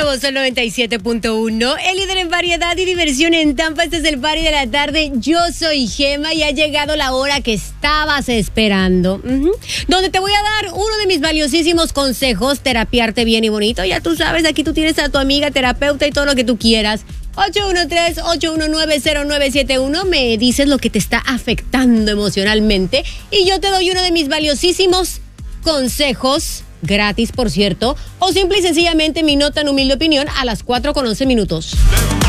nuevo Sol 97.1, el líder en variedad y diversión en Tampa. Este es el party de la tarde. Yo soy Gema y ha llegado la hora que estabas esperando. Donde te voy a dar uno de mis valiosísimos consejos, terapiarte bien y bonito. Ya tú sabes, aquí tú tienes a tu amiga terapeuta y todo lo que tú quieras. 813-819-0971. Me dices lo que te está afectando emocionalmente y yo te doy uno de mis valiosísimos consejos, gratis por cierto, o simple y sencillamente mi no tan humilde opinión a las 4:11.